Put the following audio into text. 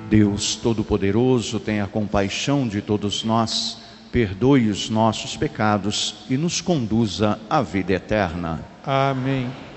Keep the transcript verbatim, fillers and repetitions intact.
Deus Todo-Poderoso, tenha compaixão de todos nós, perdoe os nossos pecados e nos conduza à vida eterna. Amém.